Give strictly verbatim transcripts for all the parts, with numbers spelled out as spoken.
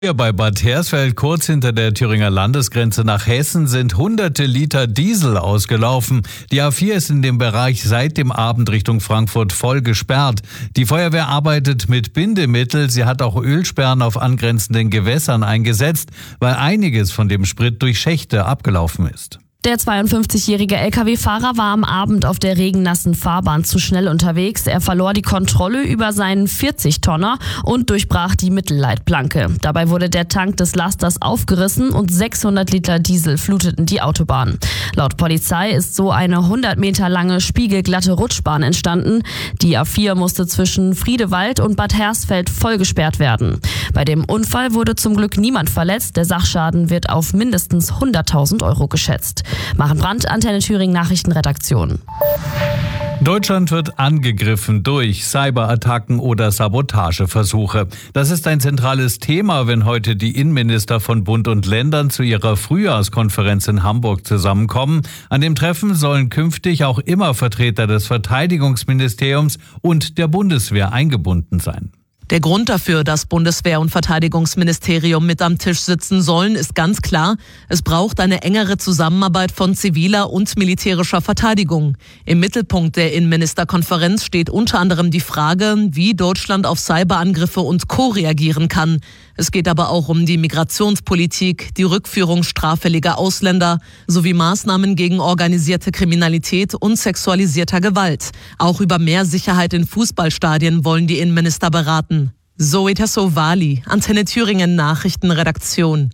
Hier bei Bad Hersfeld, kurz hinter der Thüringer Landesgrenze nach Hessen, sind hunderte Liter Diesel ausgelaufen. Die A vier ist in dem Bereich seit dem Abend Richtung Frankfurt voll gesperrt. Die Feuerwehr arbeitet mit Bindemittel. Sie hat auch Ölsperren auf angrenzenden Gewässern eingesetzt, weil einiges von dem Sprit durch Schächte abgelaufen ist. Der zweiundfünfzigjährige L K W-Fahrer war am Abend auf der regennassen Fahrbahn zu schnell unterwegs. Er verlor die Kontrolle über seinen vierzig-Tonner und durchbrach die Mittelleitplanke. Dabei wurde der Tank des Lasters aufgerissen und sechshundert Liter Diesel fluteten die Autobahn. Laut Polizei ist so eine hundert Meter lange spiegelglatte Rutschbahn entstanden. Die A vier musste zwischen Friedewald und Bad Hersfeld voll gesperrt werden. Bei dem Unfall wurde zum Glück niemand verletzt. Der Sachschaden wird auf mindestens hunderttausend Euro geschätzt. Maren Brandt, Antenne Thüringen Nachrichtenredaktion. Deutschland wird angegriffen durch Cyberattacken oder Sabotageversuche. Das ist ein zentrales Thema, wenn heute die Innenminister von Bund und Ländern zu ihrer Frühjahrskonferenz in Hamburg zusammenkommen. An dem Treffen sollen künftig auch immer Vertreter des Verteidigungsministeriums und der Bundeswehr eingebunden sein. Der Grund dafür, dass Bundeswehr und Verteidigungsministerium mit am Tisch sitzen sollen, ist ganz klar. Es braucht eine engere Zusammenarbeit von ziviler und militärischer Verteidigung. Im Mittelpunkt der Innenministerkonferenz steht unter anderem die Frage, wie Deutschland auf Cyberangriffe und Co. reagieren kann. Es geht aber auch um die Migrationspolitik, die Rückführung straffälliger Ausländer sowie Maßnahmen gegen organisierte Kriminalität und sexualisierter Gewalt. Auch über mehr Sicherheit in Fußballstadien wollen die Innenminister beraten. Zoe Tassovali, Antenne Thüringen Nachrichtenredaktion.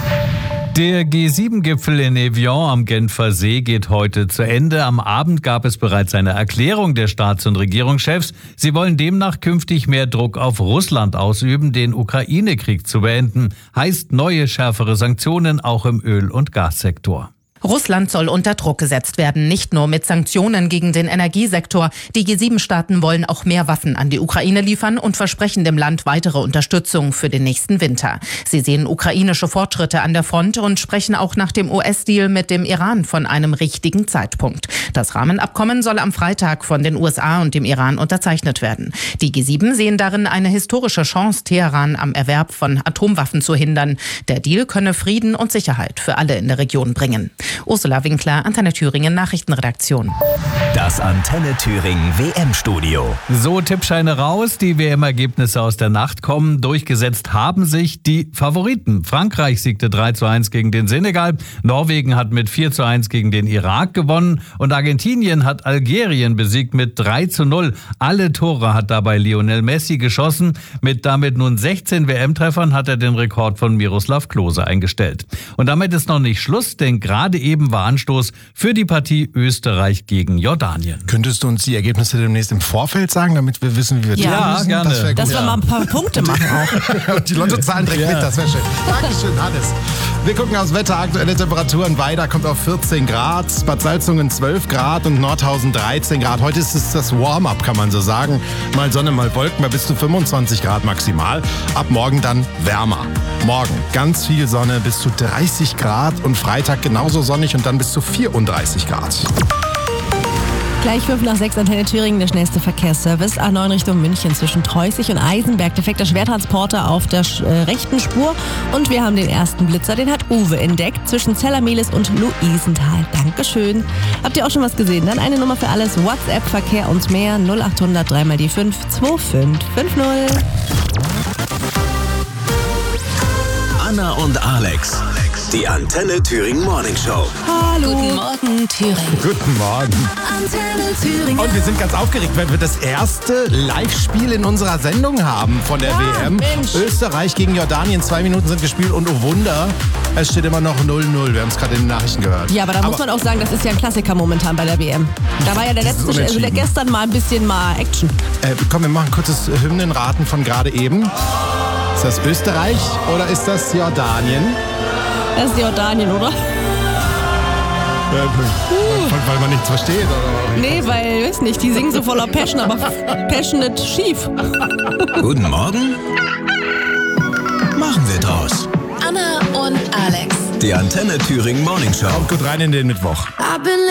Der G sieben Gipfel in Evian am Genfer See geht heute zu Ende. Am Abend gab es bereits eine Erklärung der Staats- und Regierungschefs. Sie wollen demnach künftig mehr Druck auf Russland ausüben, den Ukraine-Krieg zu beenden. Heißt neue, schärfere Sanktionen auch im Öl- und Gassektor. Russland soll unter Druck gesetzt werden, nicht nur mit Sanktionen gegen den Energiesektor. Die G sieben Staaten wollen auch mehr Waffen an die Ukraine liefern und versprechen dem Land weitere Unterstützung für den nächsten Winter. Sie sehen ukrainische Fortschritte an der Front und sprechen auch nach dem U S-Deal mit dem Iran von einem richtigen Zeitpunkt. Das Rahmenabkommen soll am Freitag von den U S A und dem Iran unterzeichnet werden. Die G sieben sehen darin eine historische Chance, Teheran am Erwerb von Atomwaffen zu hindern. Der Deal könne Frieden und Sicherheit für alle in der Region bringen. Ursula Winkler, Antenne Thüringen Nachrichtenredaktion. Das Antenne Thüringen W M-Studio. So, Tippscheine raus. Die W M-Ergebnisse aus der Nacht kommen. Durchgesetzt haben sich die Favoriten. Frankreich siegte drei zu eins gegen den Senegal. Norwegen hat mit vier zu eins gegen den Irak gewonnen. Und Argentinien hat Algerien besiegt mit drei zu null. Alle Tore hat dabei Lionel Messi geschossen. Mit damit nun sechzehn W M-Treffern hat er den Rekord von Miroslav Klose eingestellt. Und damit ist noch nicht Schluss, denn gerade eben war Anstoß für die Partie Österreich gegen Jordanien. Könntest du uns die Ergebnisse demnächst im Vorfeld sagen, damit wir wissen, wie wir ja, tippen müssen? Gerne. Das Dass gut. wir mal ein paar Punkte machen auch. Und die Lottozahlen direkt Ja. mit, das wäre schön. Dankeschön, Hannes. Wir gucken aufs Wetter. Aktuelle Temperaturen. Weida kommt auf vierzehn Grad, Bad Salzungen zwölf Grad und Nordhausen dreizehn Grad. Heute ist es das Warm-up, kann man so sagen. Mal Sonne, mal Wolken, bei bis zu fünfundzwanzig Grad maximal. Ab morgen dann wärmer. Morgen ganz viel Sonne, bis zu dreißig Grad und Freitag genauso sonnig und dann bis zu vierunddreißig Grad. Gleich fünf nach sechs Antenne Thüringen, der schnellste Verkehrsservice. A neun Richtung München zwischen Treusig und Eisenberg. Defekter Schwertransporter auf der äh, rechten Spur. Und wir haben den ersten Blitzer, den hat Uwe entdeckt, zwischen Zellermehlis und Luisenthal. Dankeschön. Habt ihr auch schon was gesehen? Dann eine Nummer für alles. WhatsApp, Verkehr und mehr. null achthundert drei mal die fünf zwei fünf fünf null. Anna und Alex. Die Antenne Thüringen Morning Show. Hallo. Guten Morgen, Thüringen. Guten Morgen. Antenne Thüringen. Und wir sind ganz aufgeregt, weil wir das erste Live-Spiel in unserer Sendung haben von der Ja, W M. Mensch. Österreich gegen Jordanien. Zwei Minuten sind gespielt und oh Wunder, es steht immer noch null null. Wir haben es gerade in den Nachrichten gehört. Ja, aber da muss man auch sagen, das ist ja ein Klassiker momentan bei der W M. Da war ja der Das ist letzte, also der unentschieden. gestern mal ein bisschen mal Action. Äh, komm, wir machen ein kurzes Hymnenraten von gerade eben. Ist das Österreich oder ist das Jordanien? Das ist Jordanien, oder? Äh, weil, weil man nichts versteht, oder? Nee, weil, weiß nicht, die singen so voller Passion, aber passionate schief. Guten Morgen. Machen wir draus. Anna und Alex. Die Antenne Thüringen Morning Show. Kommt gut rein in den Mittwoch. I've been